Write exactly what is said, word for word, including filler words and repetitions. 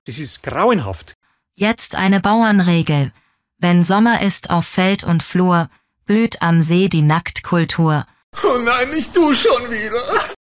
Das ist grauenhaft. Jetzt eine Bauernregel. Wenn Sommer ist auf Feld und Flur, blüht am See die Nacktkultur. Oh nein, nicht du schon wieder.